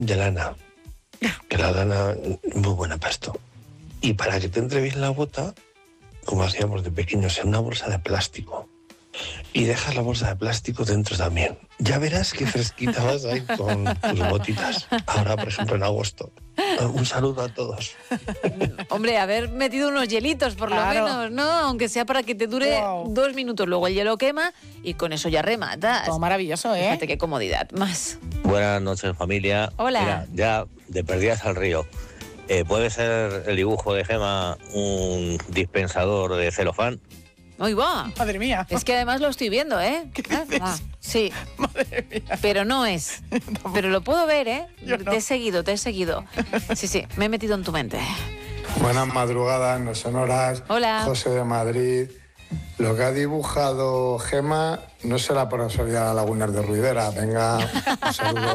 de lana, que la lana es muy buena para esto. Y para que te entre bien la bota, como hacíamos de pequeños, en una bolsa de plástico. Y dejas la bolsa de plástico dentro también. Ya verás qué fresquita vas ahí con tus botitas. Ahora, por ejemplo, en agosto. Un saludo a todos. Hombre, haber metido unos hielitos por lo menos, ¿no? Aunque sea para que te dure 2 minutos. Luego el hielo quema y con eso ya rematas. Todo maravilloso, ¿eh? Fíjate qué comodidad. Más. Buenas noches, familia. Hola. Mira, ya de perdidas al río. ¿Puede ser el dibujo de Gema un dispensador de celofán? ¡Ahí va! Madre mía. Es que además lo estoy viendo, ¿eh? ¿Qué dices? Sí. Madre mía. Pero no es. Pero lo puedo ver, ¿eh? Yo no. Te he seguido. Sí, me he metido en tu mente. Buenas madrugadas, no son horas. Hola. José de Madrid. Lo que ha dibujado Gema no será por casualidad Lagunas de Ruidera. Venga, un saludo.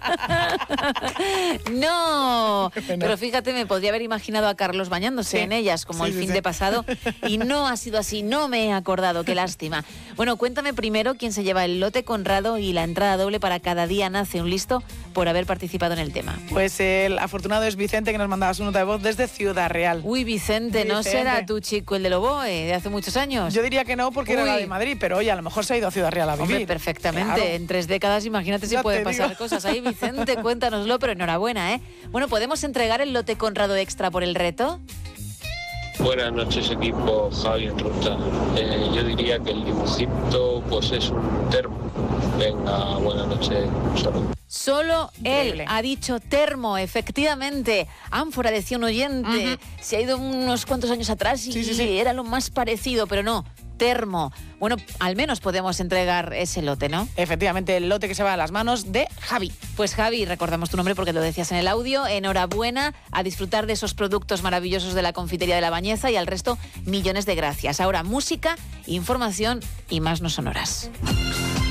No, pero fíjate, me podría haber imaginado a Carlos bañándose en ellas como el fin de pasado y no ha sido así, no me he acordado, qué lástima. Bueno, cuéntame primero quién se lleva el lote Conrado y la entrada doble para Cada Día Nace un Listo por haber participado en el tema. Pues el afortunado es Vicente, que nos mandaba su nota de voz desde Ciudad Real. Uy, Vicente, ¿no será tu chico el de Loboe de hace muchos años? Yo diría que no, porque era la de Madrid, pero oye, a lo mejor se ha ido a Ciudad Real a vivir. Hombre, perfectamente. Claro. En 3 décadas, imagínate si Ya pueden te pasar digo. cosas ahí. Vicente, cuéntanoslo, pero enhorabuena, ¿eh? Bueno, ¿podemos entregar el lote Conrado extra por el reto? Buenas noches, equipo. Javi en ruta. Yo diría que el dibujito pues es un termo. Venga, buenas noches. Un saludo. Solo Increíble. él ha dicho termo, efectivamente. Ánfora, decía un oyente. Se ha ido unos cuantos años atrás y Sí. era lo más parecido, pero no. Termo. Bueno, al menos podemos entregar ese lote, ¿no? Efectivamente, el lote que se va a las manos de Javi. Pues Javi, recordamos tu nombre porque lo decías en el audio. Enhorabuena, a disfrutar de esos productos maravillosos de la Confitería de la Bañeza y al resto, millones de gracias. Ahora, música, información y más no sonoras.